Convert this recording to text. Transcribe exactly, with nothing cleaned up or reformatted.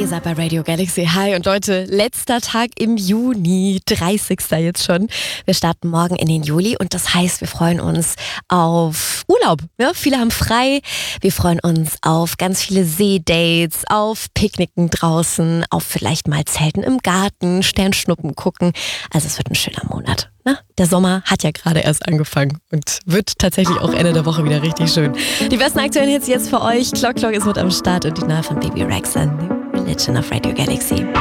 Ihr seid bei Radio Galaxy. Hi und Leute, letzter Tag im Juni, dreißigster jetzt schon. Wir starten morgen in den Juli und das heißt, wir freuen uns auf Urlaub. Ja, viele haben frei. Wir freuen uns auf ganz viele Seedates, auf Picknicken draußen, auf vielleicht mal Zelten im Garten, Sternschnuppen gucken. Also es wird ein schöner Monat. Na, der Sommer hat ja gerade erst angefangen und wird tatsächlich auch Ende der Woche wieder richtig schön. Die besten aktuellen Hits jetzt für euch. Clock Clock ist mit am Start und die Nahe von Baby Rexha, New Religion auf Radio Galaxy.